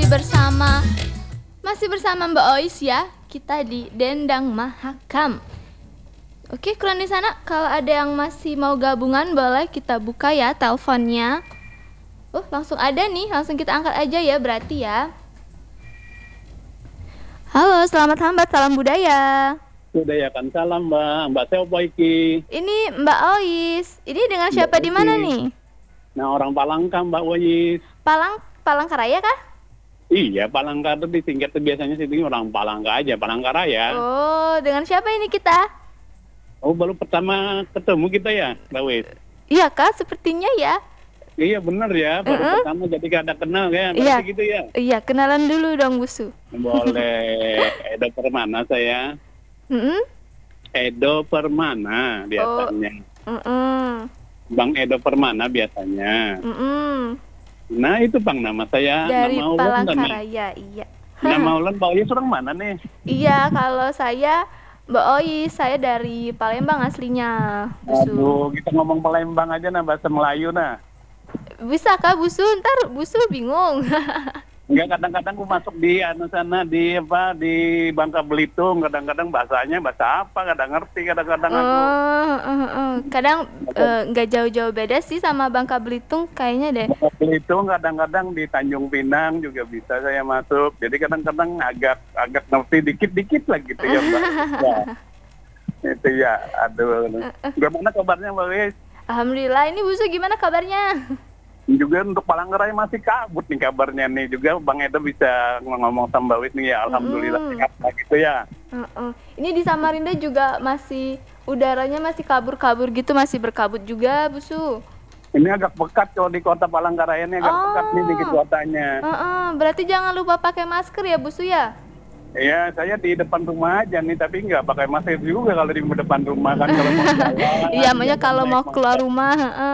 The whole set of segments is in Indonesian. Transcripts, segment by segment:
masih bersama Mbak Ois ya. Kita di Dendang Mahakam. Oke, kalian di sana kalau ada yang masih mau gabungan boleh kita buka ya teleponnya. Langsung ada nih, langsung kita angkat aja ya berarti ya. Halo, selamat hambat, salam budaya. Budayakan salam Mbak siapa iki? Ini Mbak Ois. Ini dengan siapa di mana nih? Nah, orang Palangka Mbak Ois. Palangkaraya kah? Iya, Palangka itu disingkat tuh biasanya sih orang Palangka aja, Palangkaraya. Oh, dengan siapa ini kita? Oh, baru pertama ketemu kita ya, Mbak Ois? Iya kak, sepertinya ya. Iya benar ya, baru pertama jadi kada kenal ya, Iya gitu ya. Iya, kenalan dulu dong Busu. Boleh. Edo Permana saya. Edo Permana biasanya. Bang Edo Permana biasanya. Nah itu Bang nama saya. Dari nama Palangkaraya, iya. Nama ulan Mbak Ois orang mana nih? Iya, kalau saya Mbak Ois, saya dari Palembang aslinya, Busu. Aduh, kita ngomong Palembang aja nah, bahasa Melayu nah. Bisa kah Busu? Ntar Busu bingung. Enggak, kadang-kadang gue masuk di sana di Bangka Belitung, kadang-kadang bahasanya bahasa apa, kadang ngerti, kadang-kadang aku. Kadang nggak jauh-jauh beda sih sama Bangka Belitung kayaknya deh. Bangka Belitung kadang-kadang di Tanjung Pinang juga bisa saya masuk. Jadi kadang-kadang agak ngerti dikit-dikit lah gitu ya Mbak. Ya. Itu ya, aduh. Gimana kabarnya Mbak Wis? Alhamdulillah, ini Busu gimana kabarnya? Juga untuk Palangkaraya masih kabut nih kabarnya nih. Juga Bang Edo bisa ngomong sama Mbak Wis nih ya, alhamdulillah sehat lah gitu ya. Ini di Samarinda juga masih udaranya masih kabur-kabur gitu, masih berkabut juga Busu. Ini agak pekat kalau di kota Palangkaraya ini agak pekat nih di kotanya. Berarti jangan lupa pakai masker ya Busu ya? Iya, saya di depan rumah aja nih, tapi nggak pakai masker juga kalau di depan rumah kan kalau mau jalan. Iya, makanya kalau mau keluar rumah.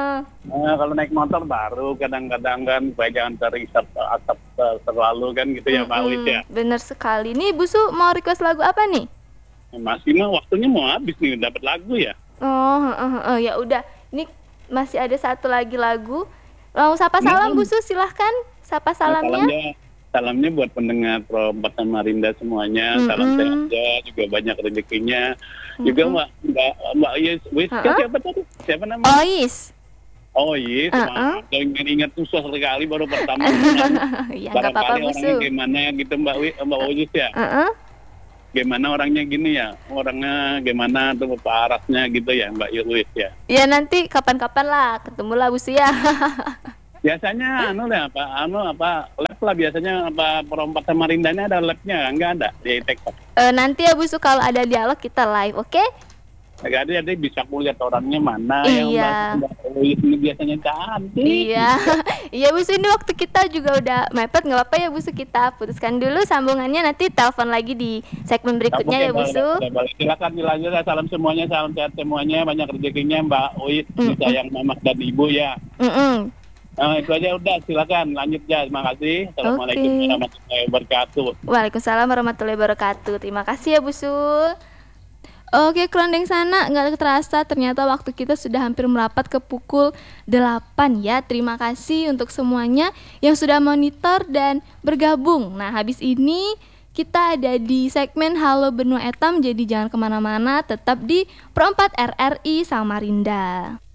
Kalau naik motor baru kadang-kadang kan supaya jangan terhisap asap terlalu kan gitu ya Mbak Wis ya. Bener sekali. Nih Busu mau request lagu apa nih? Masih mah waktunya mau habis nih dapat lagu ya. Ya udah. Ini masih ada satu lagi lagu. Mau sapa salam Busu, silahkan sapa salamnya. Salamnya buat pendengar Pro4 Samarinda semuanya. Salam sehat aja, juga banyak rezekinya. Juga Mbak Wis, siapa tadi? Siapa namanya? Ois. Ois, ingat susah sekali baru pertama. Ya nggak apa-apa Busu. Orangnya gimana gitu Mbak Ois ya? Gimana orangnya gini ya? Orangnya gimana tuh parasnya gitu ya Mbak Wis ya? Ya nanti kapan-kapan lah ketemu lah Busu ya. Biasanya lab lah biasanya Pro4 Samarinda ini ada labnya, enggak ada di TikTok. Nanti ya Busu kalau ada dialog kita live, oke? Jadi bisa kulihat orangnya mana yang ini biasanya cantik. Iya. Iya Busu, ini waktu kita juga udah mepet, nggak apa-apa ya Busu, kita putuskan dulu sambungannya, nanti telepon lagi di segmen berikutnya ya Busu. Silakan dilanjut, salam semuanya, salam sehat semuanya, banyak rezekinya Mbak Ois, sayang mama dan ibu ya. Nah, itu aja udah, silakan lanjut ya. Terima kasih. Assalamualaikum warahmatullahi wabarakatuh. Waalaikumsalam warahmatullahi wabarakatuh. Terima kasih ya Busu. Oke, kerondeng sana, nggak terasa ternyata waktu kita sudah hampir merapat ke pukul 8 ya. Terima kasih untuk semuanya yang sudah monitor dan bergabung. Nah, habis ini kita ada di segmen Halo Benua Etam, jadi jangan kemana-mana, tetap di Pro4 RRI Samarinda.